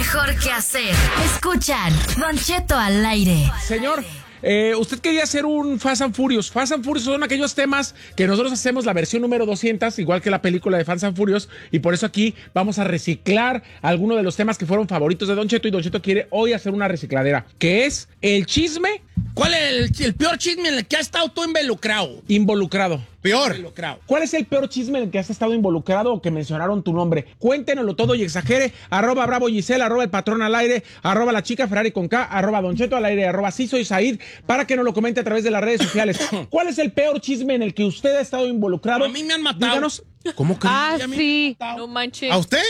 mejor que hacer. Escuchan Don Cheto al aire. Señor, usted quería hacer un Fast and Furious. Fast and Furious son aquellos temas que nosotros hacemos la versión número 200, igual que la película de Fast and Furious, y por eso aquí vamos a reciclar algunos de los temas que fueron favoritos de Don Cheto, y Don Cheto quiere hoy hacer una recicladera, que es el chisme. ¿Cuál es el peor chisme en el que has estado tú involucrado? Peor. Involucrado. ¿Cuál es el peor chisme en el que has estado involucrado o que mencionaron tu nombre? Cuéntenoslo todo y exagere. @Bravo Giselle, @El Patrón al aire, @La Chica Ferrari con K, @Don Cheto al aire, @Sí Soy Said, para que nos lo comente a través de las redes sociales. ¿Cuál es el peor chisme en el que usted ha estado involucrado? A mí me han matado. Díganos. ¿Cómo que? Sí. No manches. ¿A usted?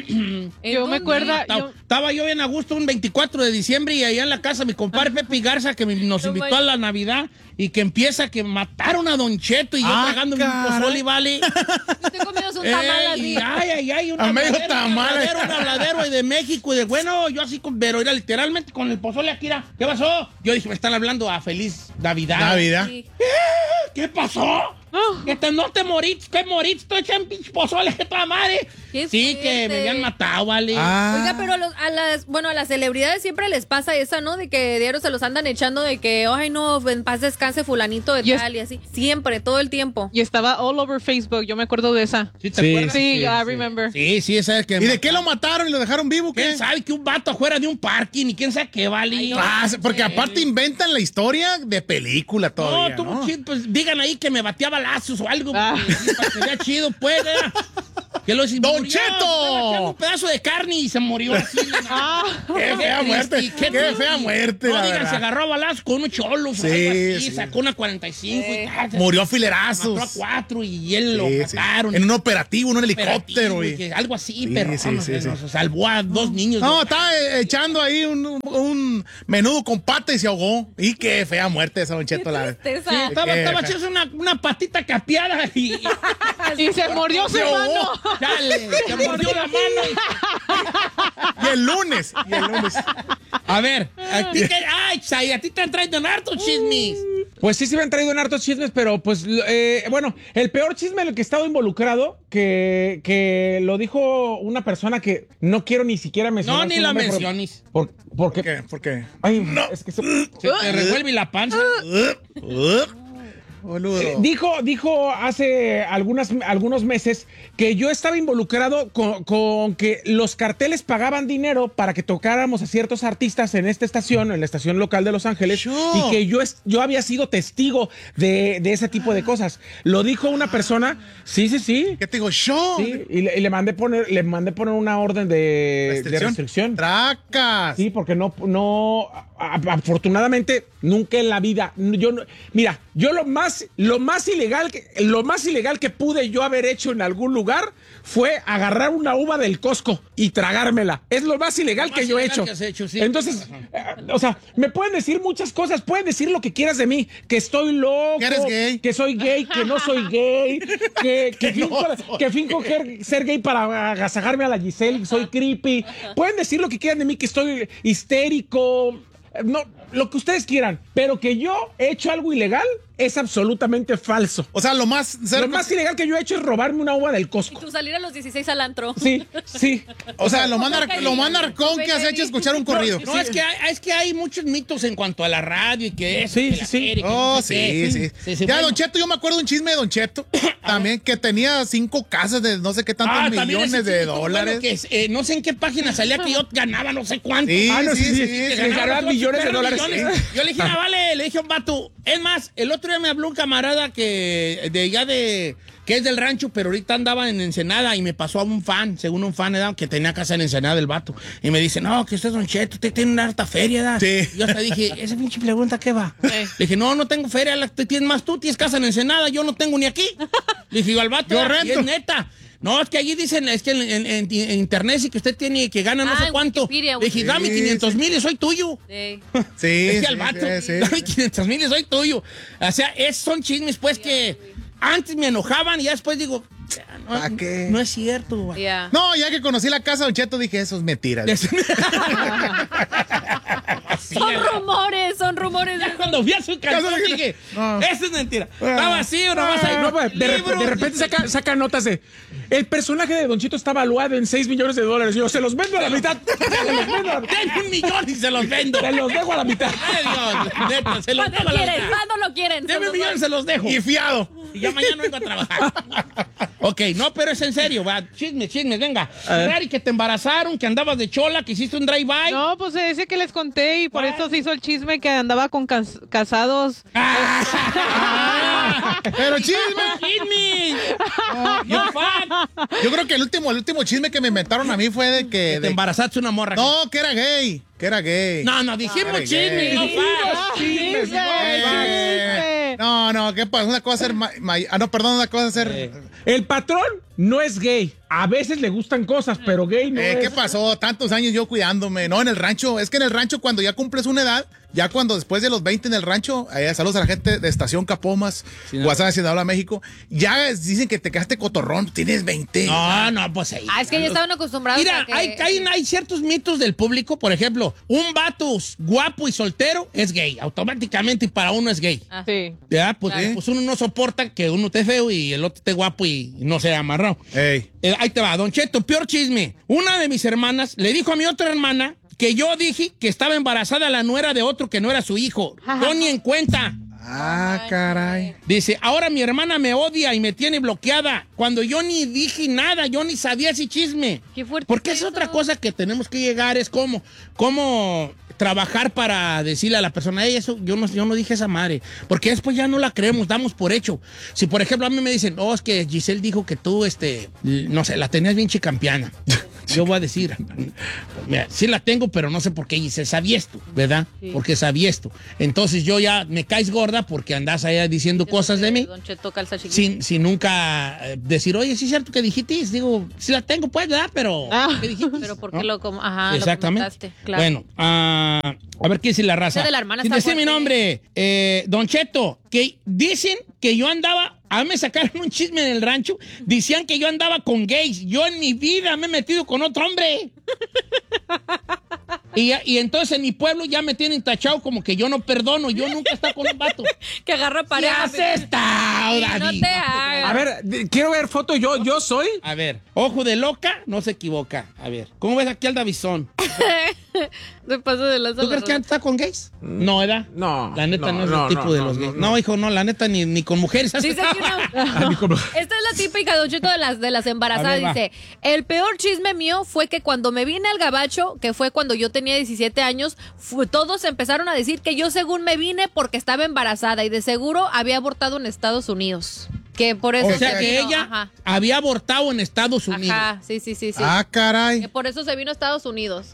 Yo me acuerdo. Estaba yo bien a gusto un 24 de diciembre y allá en la casa mi compadre Pepe Garza que nos invitó a la Navidad y que empieza que mataron a Don Cheto y yo tragando mi pozole, vale. Estoy comiendo un tamal así. Ay, un A medio tamal. Un habladero y de México y de bueno, yo así, pero era literalmente con el pozole aquí, era, ¿qué pasó? Yo dije, me están hablando a Feliz Navidad. Sí. ¿Qué pasó? No te moriste, ¿qué moriste? Estoy echando pinche pozole, ¿qué toda madre? Qué Sí, fuerte. que me habían matado, vale. Oiga, pero a las celebridades siempre les pasa esa, ¿no? De que diario se los andan echando de que, ay, no, en paz descanse fulanito de tal y así. Siempre, todo el tiempo. Y estaba all over Facebook, yo me acuerdo de esa. ¿Sí te acuerdas? Sí, I remember. Sí, esa es que... ¿Y de qué lo mataron y lo dejaron vivo? ¿Qué? ¿Quién sabe que un vato afuera de un parking y quién sabe qué, vale? Ay, no. Porque aparte inventan la historia de película todavía, ¿no? Chido, pues digan ahí que me batía balazos o algo. Para que se vea chido, pues, que lo ¡Don Cheto! Un pedazo de carne y se murió así. ¡Qué fea muerte! ¡Qué fea muerte, No, la digan, verdad! se agarró a balazos con unos cholos o algo así, sacó una 45 y tal. Murió a filerazos. Mató a 4 y él lo mataron. En un operativo, en un helicóptero. Algo así, Sí, pero sí, sí. se salvó a 2 niños. No, estaba echando ahí un menudo con pata y se ahogó. Y qué fea muerte esa, Don Cheto. La Tristeza. Sí, estaba echando una patita capeada y se mordió su mano. Dale, se mordió la mano. Y el lunes. A ver, a ti te han traído en hartos chismes. Pues sí me han traído en hartos chismes, pero pues, bueno, el peor chisme en el que he estado involucrado, que lo dijo una persona que no quiero ni siquiera mencionar. No, ni la menciones. ¿Por qué? ¿Por qué? Ay, no. Es que Se te revuelve la panza. Boludo. Dijo hace algunos meses que yo estaba involucrado con que los carteles pagaban dinero para que tocáramos a ciertos artistas en esta estación, en la estación local de Los Ángeles, y que yo había sido testigo de ese tipo de cosas. Lo dijo una persona, sí. ¿Qué te digo? ¿Yo? Sí, y le mandé poner una orden de restricción. ¡Tracas! Sí, porque afortunadamente nunca en la vida, mira, yo lo más ilegal que pude yo haber hecho en algún lugar fue agarrar una uva del Costco y tragármela. Es lo más ilegal que yo he hecho. Sí. Entonces, o sea, me pueden decir muchas cosas, pueden decir lo que quieras de mí, que estoy loco, que eres gay, que soy gay, que no soy gay, que finjo ser gay para agasajarme a la Giselle, soy creepy. Pueden decir lo que quieran de mí, que estoy histérico. No, lo que ustedes quieran, pero que yo he hecho algo ilegal es absolutamente falso. O sea, lo más ilegal que yo he hecho es robarme una uva del Costco. Y tú salir a los 16 al antro. Sí. O sea, lo más narcón que has hecho es escuchar un corrido. No, es que hay muchos mitos en cuanto a la radio y que eso. Sí. Sí. Ya, Don Cheto, yo me acuerdo de un chisme de Don Cheto también, que tenía 5 casas de no sé qué tantos millones de dólares. Que, no sé en qué página salía que yo ganaba no sé cuánto. Sí, que ganaba millones de dólares. Yo le dije, le dije a un vato. Es más, el otro día me habló un camarada que es del rancho, pero ahorita andaba en Ensenada y me pasó a un fan, según un fan, ¿verdad? Que tenía casa en Ensenada el vato. Y me dice, no, que usted es Don Cheto, usted tiene una harta feria, ¿verdad? Sí. Y yo hasta dije, esa pinche pregunta, ¿qué va? Le dije, no tengo feria, tú tienes casa en Ensenada, yo no tengo ni aquí. Le dije, al vato, yo rento. Y es neta. No, es que allí dicen, es que en internet sí que usted tiene que gana no sé cuánto. Wikipedia, le dije, dame 500,000 y soy tuyo. Sí. Decía al vato, dame 500,000 y soy tuyo. O sea, son chismes, pues, que antes me enojaban y ya después digo, ¿qué? No es cierto, güey. No, ya que conocí la casa de Don Cheto dije, eso es mentira. Son rumores. Ya cuando vi a su canción dije, eso es mentira. Está vacío, nomás hay No, pues, de repente saca notas de el personaje de Don Chito está valuado en $6 millones. Yo se los vendo a la mitad. Tengo 1 millón y se los vendo. Se los dejo a la mitad. Ay, Dios, neta, se los dejo a la mitad. ¿Cuándo lo quieren? Deme 1 millón, se los dejo. Y fiado. Y ya mañana vengo a trabajar. Ok, no, pero es en serio, va. Chisme, venga. Rari, que te embarazaron, que andabas de chola, que hiciste un drive-by. No, pues ese que les conté y por eso se hizo el chisme que andaba con casados. Pero chisme. Yo creo que el último chisme que me inventaron a mí fue de que... Te embarazaste una morra. No, que era gay. No, dijimos chisme, no No, ¿qué pasa? Una cosa es ser... una cosa es ser... El patrón no es gay. A veces le gustan cosas, pero gay no es. ¿Qué pasó? Tantos años yo cuidándome. No, en el rancho. Es que en el rancho cuando ya cumples una edad, ya cuando después de los 20 en el rancho, saludos a la gente de Estación Capomas, Guasana, Sinaloa, México, ya dicen que te quedaste cotorrón, tienes 20. No, pues ahí. Es que ya estaban acostumbrados Mira, a que... hay ciertos mitos del público. Por ejemplo, un vato guapo y soltero es gay. Automáticamente para uno es gay. Sí. Ya, pues uno no soporta que uno esté feo y el otro esté guapo y no sea amarrado. Ahí te va, Don Cheto, peor chisme. Una de mis hermanas le dijo a mi otra hermana que yo dije que estaba embarazada la nuera de otro que no era su hijo. Yo ni en cuenta. Caray. Dice, ahora mi hermana me odia y me tiene bloqueada. Cuando yo ni dije nada, yo ni sabía ese chisme. Qué fuerte. Porque es otra cosa que tenemos que llegar, es cómo trabajar para decirle a la persona, eso, yo no dije esa madre. Porque después ya no la creemos, damos por hecho. Si, por ejemplo, a mí me dicen, es que Giselle dijo que tú, no sé, la tenías bien chicampiana. Yo voy a decir, mira, sí la tengo, pero no sé por qué Giselle sabía esto, ¿verdad? Sí. Porque sabía esto. Entonces yo ya me caes gorda porque andas allá diciendo cosas de mí. Don Cheto, calza chiquita. Sin nunca decir, oye, sí es cierto que dijiste. Digo, sí la tengo, pues, ¿verdad? Pero, ¿qué dijiste? Pero ¿por qué ¿no? Exactamente. Lo comentaste? Claro. Bueno, a ver qué dice la raza. De la hermana sin está decir mi nombre, Don Cheto, que dicen que yo andaba... A mí me sacaron un chisme en el rancho. Decían que yo andaba con gays. Yo en mi vida me he metido con otro hombre. Y entonces en mi pueblo ya me tienen tachado como que yo no perdono. Yo nunca he estado con un vato. Que agarra pareja. ¿Qué haces esta? No te hagas. A ver, quiero ver foto. Yo soy. A ver, ojo de loca, no se equivoca. A ver, ¿cómo ves aquí al Davizón? De paso de las ¿Tú crees que está con gays? No, ¿verdad? No. La neta no es el tipo de los gays. No, hijo, no, la neta ni con mujeres. Dice que no. Esta es la típica, Don Cheto, de las embarazadas. Ver, dice, el peor chisme mío fue que cuando me vine al gabacho, que fue cuando yo tenía 17 años, todos empezaron a decir que yo según me vine porque estaba embarazada y de seguro había abortado en Estados Unidos. Que por eso o sea que ella había abortado en Estados Unidos. Ajá, sí. Caray. Que por eso se vino a Estados Unidos.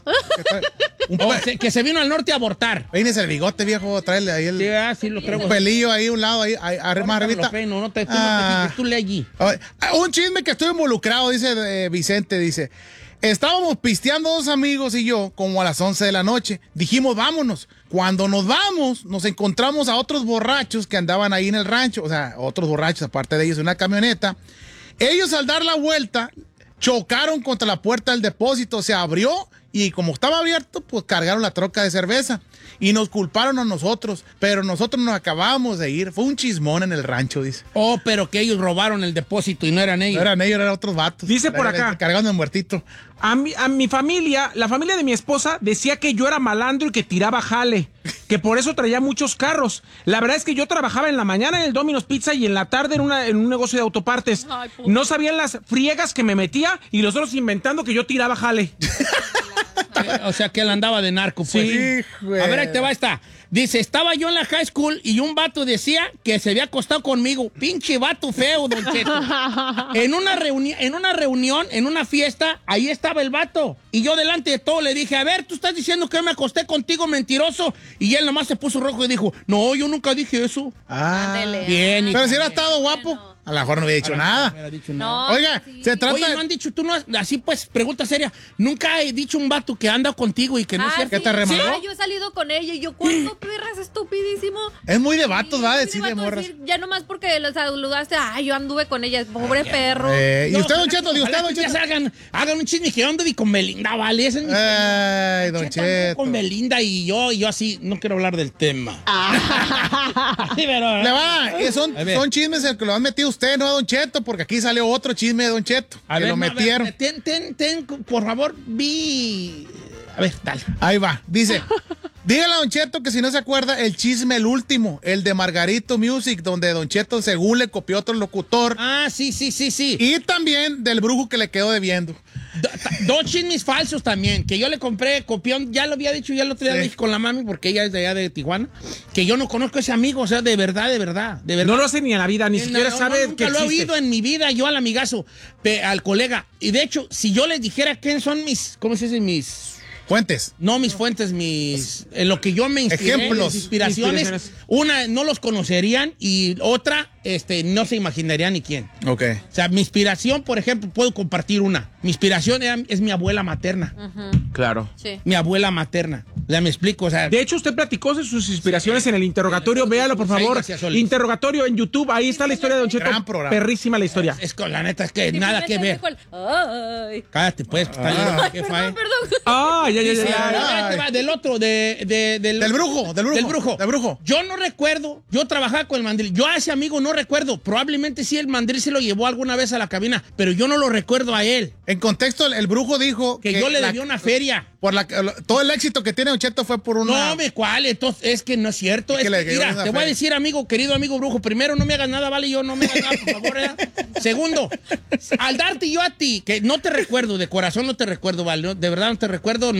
Que se vino al norte a abortar. Peines el bigote, viejo, tráele ahí el... Sí, lo traigo. Un pelillo ahí, un lado, ahí, más arribita. No te tú le allí. Un chisme que estoy involucrado, dice Vicente, dice... Estábamos pisteando 2 amigos y yo como a las 11 de la noche. Dijimos, vámonos. Cuando nos vamos, nos encontramos a otros borrachos que andaban ahí en el rancho. O sea, otros borrachos, aparte de ellos, en una camioneta. Ellos al dar la vuelta, chocaron contra la puerta del depósito. Se abrió y como estaba abierto, pues cargaron la troca de cerveza. Y nos culparon a nosotros, pero nosotros nos acabamos de ir. Fue un chismón en el rancho, dice. Pero que ellos robaron el depósito y no eran ellos. No eran ellos, eran otros vatos. Dice por acá. Cargando el muertito. A mi familia, la familia de mi esposa, decía que yo era malandro y que tiraba jale, que por eso traía muchos carros. La verdad es que yo trabajaba en la mañana en el Domino's Pizza y en la tarde en un negocio de autopartes. No sabían las friegas que me metía y los otros inventando que yo tiraba jale. O sea, que él andaba de narco, pues. Sí, a ver, ahí te va esta. Dice, estaba yo en la high school y un vato decía que se había acostado conmigo. Pinche vato feo, Don Cheto. En una reunión, en una fiesta, ahí estaba el vato. Y yo delante de todo le dije, a ver, tú estás diciendo que yo me acosté contigo, mentiroso. Y él nomás se puso rojo y dijo, no, yo nunca dije eso. Ándele. Bien. Pero si era estado guapo. A lo mejor no había dicho nada. No hubiera dicho nada. No, Oiga, sí. se trata Oye, de... no han dicho, tú no has, así pues, pregunta seria, nunca he dicho un vato que anda contigo y que no es cierto. ¿Que te remangó? Ah, yo he salido con ella y yo, ¿cuánto perras estupidísimo? Es muy de vatos, Sí, va a muy decir de vato morras. decir, ya nomás porque la saludaste, ay, yo anduve con ella, pobre perro. ¿Y usted, Don ojalá Cheto? ¿Y usted, ojalá Don que ya Cheto? hagan un chisme que yo ando con Belinda, ¿vale? Ese es mi Ay, Don Cheto, ando Cheto. con Belinda y yo así, no quiero hablar del tema. Sí, pero, Le va, son A ver. chismes el que lo han metido usted, no a Don Cheto, porque aquí salió otro chisme de Don Cheto, a que ver, lo no, a ver, metieron. ten, por favor, a ver, dale. Ahí va, dice, dígale a Don Cheto que si no se acuerda el chisme, el último, el de Margarito Music, donde Don Cheto según le copió otro locutor, Ah, sí. y también del brujo que le quedó debiendo. Dos chismes falsos también, que yo le compré copión, ya lo había dicho, ya el otro día Sí. lo dije con la mami, porque ella es de allá de Tijuana, que yo no conozco a ese amigo, o sea, de verdad. No lo hace ni en la vida, ni siquiera sabe nunca que lo he existe. oído en mi vida, yo al amigazo, al colega. Y de hecho, si yo les dijera quiénes son mis, ¿cómo se dice? Fuentes. No mis fuentes, en lo que yo me inspiré, Ejemplos. mis inspiraciones, una no los conocerían y otra no se imaginarían ni quién. Ok. O sea, mi inspiración, por ejemplo, puedo compartir una. Mi inspiración es mi abuela materna. Claro. Sí. Mi abuela materna. Ya me explico, o sea. De hecho, usted platicó de sus inspiraciones en el interrogatorio. Véalo, por favor. Gracias, Solis. Interrogatorio en YouTube. Ahí está la historia de Don Cheto. Gran programa. Perrísima la historia. Es con la neta, es que nada que ver. Ay. Cállate, pues. Está lindo, jefa, Perdón, perdón. Ah, ya. Sí, ahora te va, del otro, Del brujo. Yo no recuerdo, yo trabajaba con el mandril. Yo a ese amigo no recuerdo. Probablemente sí el mandril se lo llevó alguna vez a la cabina, pero yo no lo recuerdo a él. En contexto, el brujo dijo Que yo le debía una feria. todo el éxito que tiene Don Cheto fue por una... No, ¿cuál? Entonces, es que no es cierto. Es que le dio Mira, una te voy a feria. decir, querido amigo brujo, primero, no me hagas nada, ¿vale? Yo no me hagas nada, por favor, ¿eh? Segundo, al darte yo a ti, que no te recuerdo, de corazón no te recuerdo, ¿vale? No, de verdad no te recuerdo,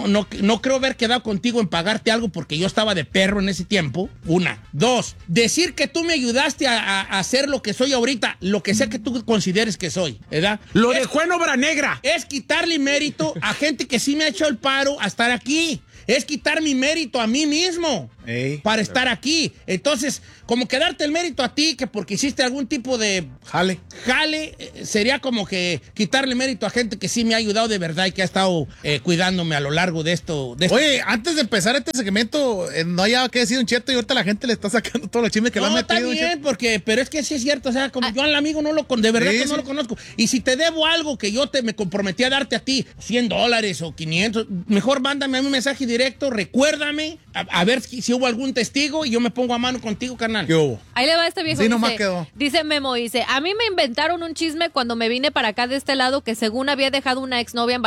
no creo haber quedado contigo en pagarte algo porque yo estaba de perro en ese tiempo. Una. Dos, decir que tú me ayudaste a hacer lo que soy ahorita, lo que sea que tú consideres que soy, ¿verdad? Lo dejó en obra negra. Es quitarle mérito a gente que sí me ha hecho el paro a estar aquí. Es quitar mi mérito a mí mismo Ey. para estar aquí. Entonces, como que darte el mérito a ti, que porque hiciste algún tipo de Jale. sería como que quitarle mérito a gente que sí me ha ayudado de verdad y que ha estado cuidándome a lo largo de esto. Oye, antes de empezar este segmento, no haya que decir Don Cheto y ahorita la gente le está sacando todos los chismes que le han No, metido. está Don bien, Cheto. pero es que sí es cierto, o sea, como yo al amigo de verdad Sí, que no sí. lo conozco. Y si te debo algo que yo me comprometí a darte a ti, $100 o 500, mejor mándame a mí un mensaje directo, recuérdame, a ver si hubo algún testigo y yo me pongo a mano contigo, carnal. ¿Qué hubo? Ahí le va este viejo. Sí, nomás dice, quedó. dice Memo, dice, a mí me inventaron un chisme cuando me vine para acá de este lado que según había dejado una exnovia